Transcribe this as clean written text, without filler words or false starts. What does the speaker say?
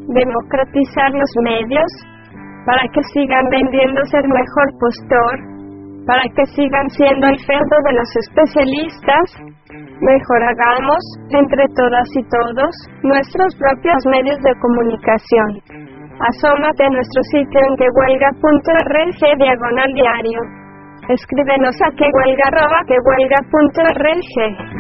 democratizar los medios, para que sigan vendiéndose el mejor postor, para que sigan siendo el feudo de los especialistas. Mejor hagamos, entre todas y todos, nuestros propios medios de comunicación. Asómate a nuestro sitio en quehuelga.org/diario. Escríbenos a quehuelga@quehuelga.org.